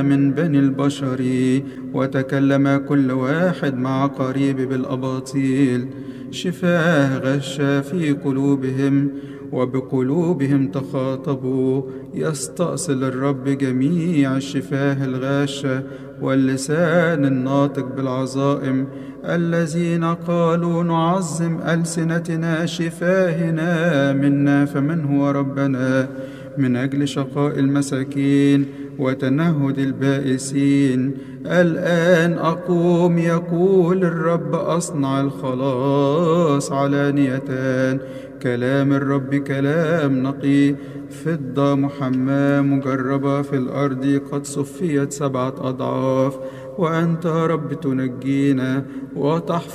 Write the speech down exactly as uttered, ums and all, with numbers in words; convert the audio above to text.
من بني البشر، وتكلم كل واحد مع قريب بالأباطيل. شفاه غشا في قلوبهم، وبقلوبهم تخاطبوا. يستأصل الرب جميع الشفاه الغاشة واللسان الناطق بالعظائم، الذين قالوا نعظم ألسنتنا شفاهنا منا فمن هو ربنا، من أجل شقاء المساكين وتنهد البائسين. الآن أقوم يقول الرب، أصنع الخلاص علانية. كلام الرب كلام نقي، فضة محماة مجربة في الأرض، قد صفيت سبعة أضعاف. وأنت رب تنجينا وتحفظ